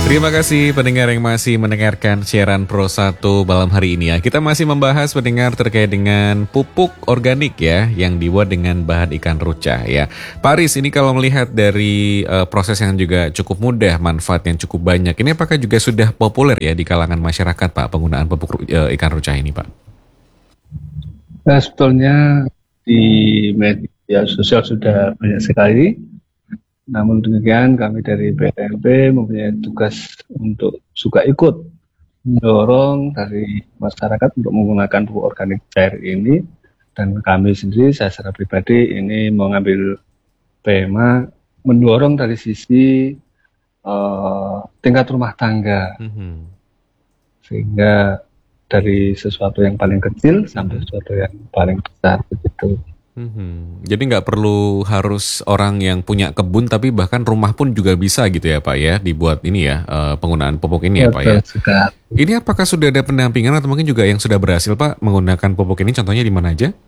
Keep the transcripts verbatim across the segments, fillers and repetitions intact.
Terima kasih pendengar yang masih mendengarkan siaran Pro satu malam hari ini ya. Kita masih membahas pendengar terkait dengan pupuk organik ya yang dibuat dengan bahan ikan ruca ya. Pak Aris, ini kalau melihat dari uh, proses yang juga cukup mudah, manfaat yang cukup banyak, ini apakah juga sudah populer ya di kalangan masyarakat Pak penggunaan pupuk uh, ikan ruca ini Pak? Nah, sebetulnya di media sosial sudah banyak sekali. Namun demikian kami dari B R M P mempunyai tugas untuk juga ikut mendorong dari masyarakat untuk menggunakan pupuk organik cair ini. Dan kami sendiri, saya secara pribadi ini mengambil tema mendorong dari sisi uh, tingkat rumah tangga. Mm-hmm. Sehingga dari sesuatu yang paling kecil sampai sesuatu yang paling besar begitu. Hmm, jadi nggak perlu harus orang yang punya kebun, tapi bahkan rumah pun juga bisa gitu ya Pak ya, dibuat ini ya, uh, penggunaan pupuk ini ya Pak ya. Sudah. Ini apakah sudah ada pendampingan atau mungkin juga yang sudah berhasil Pak menggunakan pupuk ini, contohnya di mana aja?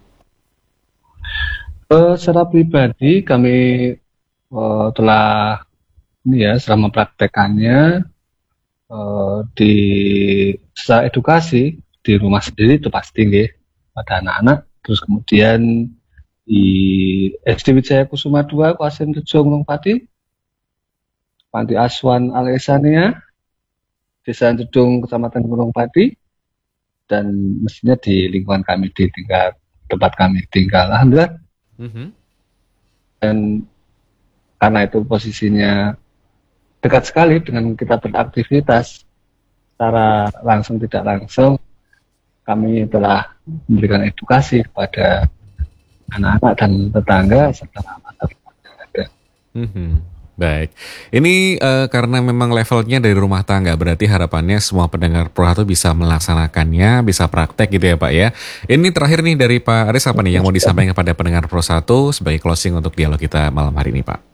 Uh, secara pribadi kami uh, telah ini ya, selama mempraktekannya uh, di secara edukasi di rumah sendiri itu pasti nggih, pada anak-anak, terus kemudian di S D Wijaya Kusuma dua, Kabupaten Rejo Gunung Pati, Panti Asuhan Al Ihsaniyah, Desa Jedung, Kecamatan Gunung Pati, dan mestinya di lingkungan kami di tingkat tempat kami tinggal. Alhamdulillah. Mm-hmm. Dan karena itu posisinya dekat sekali dengan kita beraktivitas, secara langsung tidak langsung kami telah memberikan edukasi kepada anak-anak dan tetangga serta masyarakat yang ada. Mm-hmm. Baik, ini uh, karena memang levelnya dari rumah tangga, berarti harapannya semua pendengar Pro satu bisa melaksanakannya, bisa praktek gitu ya Pak ya. Ini terakhir nih dari Pak Aris, apa nih yang mau disampaikan kepada pendengar Pro satu sebagai closing untuk dialog kita malam hari ini Pak?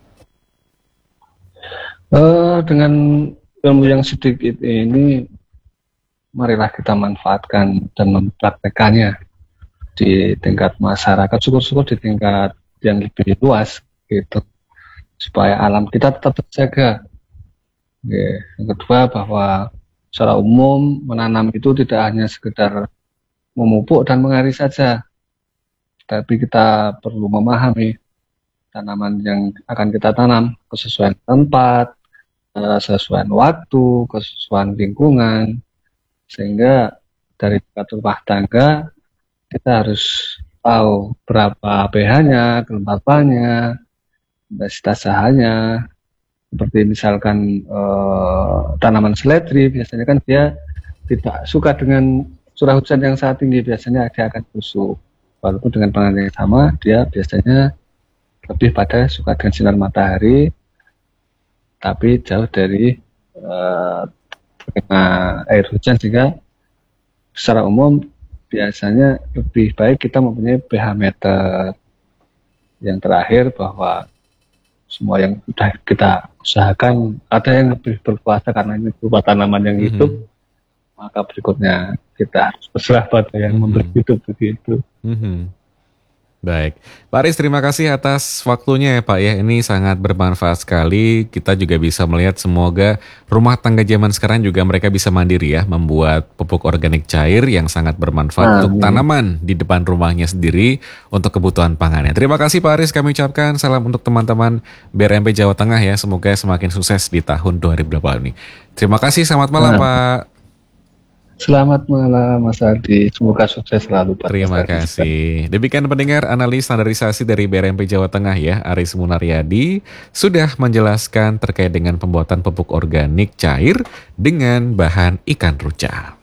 Uh, dengan ilmu yang sedikit ini, marilah kita manfaatkan dan mempraktekannya di tingkat masyarakat, syukur-syukur di tingkat yang lebih luas gitu, supaya alam kita tetap terjaga. Oke. Yang kedua, bahwa secara umum menanam itu tidak hanya sekedar memupuk dan mengairi saja, tapi kita perlu memahami tanaman yang akan kita tanam, kesesuaian tempat, kesesuaian waktu, kesesuaian lingkungan, sehingga dari tingkat rumah tangga kita harus tahu berapa pH-nya, kelembapannya, intensitas cahayanya. Seperti misalkan eh, tanaman seledri, biasanya kan dia tidak suka dengan curah hujan yang sangat tinggi, biasanya dia akan busuk. Walaupun dengan penanganan yang sama, dia biasanya lebih pada suka dengan sinar matahari, tapi jauh dari eh, terkena air hujan, sehingga secara umum biasanya lebih baik kita mempunyai pH meter. Yang terakhir, bahwa semua yang sudah kita usahakan, ada yang lebih berkuasa karena ini berupa tanaman yang hidup, mm-hmm. maka berikutnya kita harus berserah pada yang mm-hmm. memberi hidup begitu. Mm-hmm. Baik, Pak Aris, terima kasih atas waktunya ya Pak ya, ini sangat bermanfaat sekali. Kita juga bisa melihat semoga rumah tangga zaman sekarang juga mereka bisa mandiri ya, membuat pupuk organik cair yang sangat bermanfaat Amin. Untuk tanaman di depan rumahnya sendiri untuk kebutuhan pangannya. Terima kasih Pak Aris, kami ucapkan salam untuk teman-teman B R M P Jawa Tengah ya, semoga semakin sukses di tahun dua ribu dua puluh ini. Terima kasih, selamat malam nah. Pak. Selamat malam Mas Aldi, semoga sukses selalu Pak. Terima kasih. Demikian pendengar, analis standarisasi dari B R M P Jawa Tengah ya, Aris Munaryadi, sudah menjelaskan terkait dengan pembuatan pupuk organik cair dengan bahan ikan ruca.